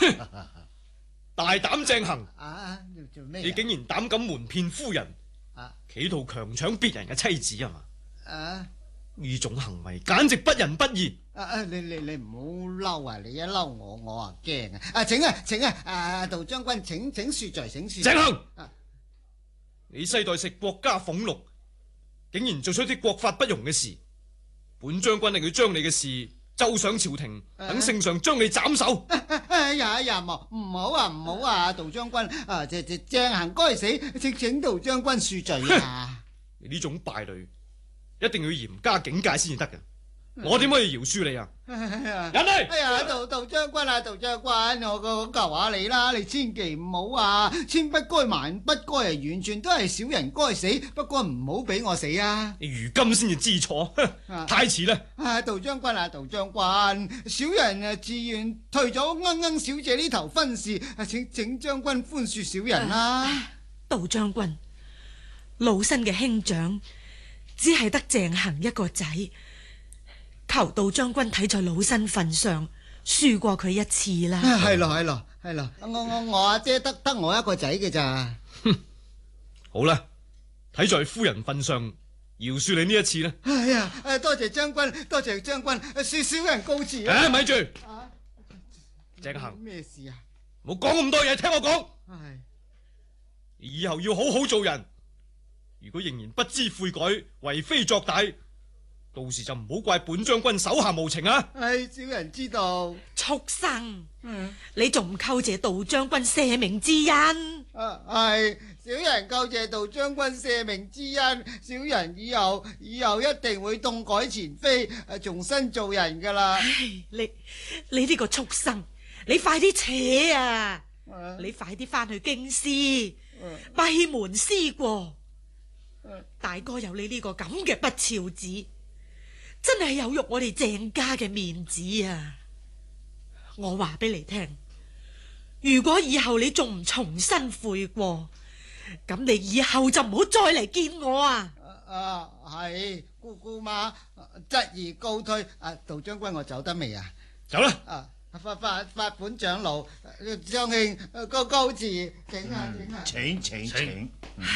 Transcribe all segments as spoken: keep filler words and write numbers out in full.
大膽鄭恒， 啊，做咩？ 你竟然膽敢瞞騙夫人， 啊， 企圖強搶別人嘅妻子啊嘛？ 啊， 呢種行為簡直不仁不義。 啊啊！你你你唔好嬲啊！你一嬲我，我啊驚啊！啊，請啊，請啊！啊，杜將軍，請請恕罪，請恕罪。 鄭恒， 啊， 你世代食國家俸祿，竟然做出啲國法不容嘅事，本將軍令佢將你嘅事奏上朝廷，等聖上將你斬首。 哎呀哎呀，唔唔好啊，唔好啊！杜將軍啊，鄭鄭鄭恒該死，請請杜將軍恕罪啊！ 你呢種敗類，一定要嚴加警戒先至得嘅。我點可以饒恕你啊？人嚟！ 哎呀，杜杜將軍啊，杜將軍，我我求下你啦，你千祈唔好啊，千不該萬不該啊，完全都係小人該死，不過唔好俾我死啊！ 你如今先至知錯，太遲啦！ 啊，杜將軍啊，杜將軍，小人啊自願退咗鶯鶯小姐呢頭婚事，請請將軍寬恕小人啦。 啊、杜將軍，老身嘅兄長只係得鄭恒一個仔。求杜將軍睇在老身份上，恕過佢一次啦。 係咯係咯係咯，我我我阿姐得得我一個仔嘅咋。 哼，好啦，睇在夫人份上，饒恕你呢一次啦。 哎呀，多謝將軍，多謝將軍，恕小人告辭啊！ 誒，咪住， 啊， 鄭恒， 咩事啊？ 冇講咁多嘢，聽我講。 係， 以後要好好做人。如果仍然不知悔改，為非作歹，到時就唔好怪本將軍手下無情啊！ 係，小人知道。 畜生， 嗯， 你仲唔叩謝杜將軍赦命之恩？ 啊，係，小人叩謝杜將軍赦命之恩，小人以後以後一定會痛改前非，重新做人噶啦。 唉，你你呢個畜生，你快啲扯啊！ 啊， 你快啲翻去京師，閉門思過。 啊， 大哥有你呢個咁嘅不肖子，真係有辱我哋鄭家嘅面子啊！我話俾你聽，如果以後你仲唔重新悔過，咁你以後就唔好再嚟見我啊！ 啊，係姑姑媽質疑告退。啊，杜將軍，我走得未啊？ 走啦！ 啊，法法法本長老張兄告告辭，請啊請啊！ 請請請。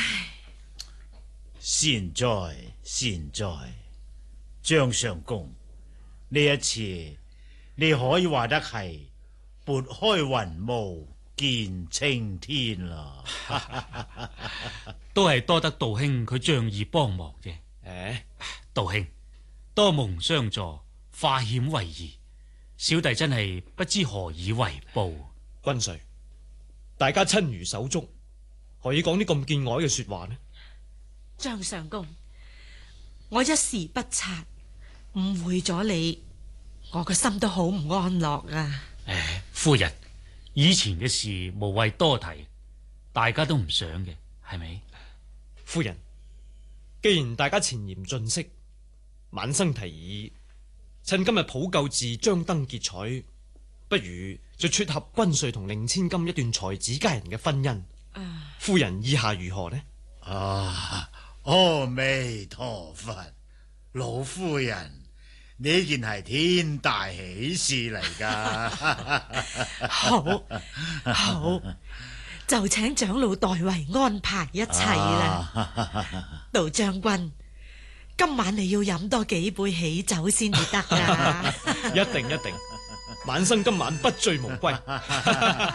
善哉善哉，張相公，呢一次你可以話得係撥開雲霧見青天啦。 都係多得道兄佢仗義幫忙啫。 誒， 道兄多蒙相助，化險為夷，小弟真係不知何以為報。 君瑞，大家親如手足，何以講啲咁見外嘅說話呢？ 張相公，我一時不察，誤會咗你，我個心都好唔安樂啊！ 誒，夫人，以前嘅事無謂多提，大家都唔想嘅，係咪？ 夫人，既然大家前言盡釋，晚生提議，趁今日普救寺張燈結綵，不如就撮合君瑞同令千金一段才子佳人嘅婚姻。 啊， 夫人意下如何呢？ 啊！阿彌陀佛，老夫人，呢件係天大喜事嚟噶。 好，好，就請長老代為安排一切啦。 啊、 杜將軍，今晚你要飲多幾杯喜酒先至得啊！ 一定一定，晚生今晚不醉無歸。